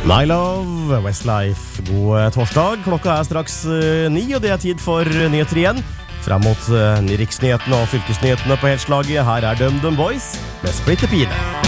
My Love, Westlife. God torsdag. Klokka straks 9, og det tid for nyheter igjen. Frem mot riksnyhetene og fylkesnyhetene på helslaget. Her DumDum Boys med Splitter Pine.